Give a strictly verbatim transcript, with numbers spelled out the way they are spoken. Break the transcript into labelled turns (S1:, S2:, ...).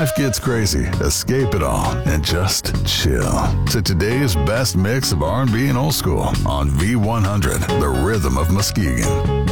S1: life gets crazy, escape it all and just chill to today's best mix of R and B and old school on V one hundred, the rhythm of Muskegon.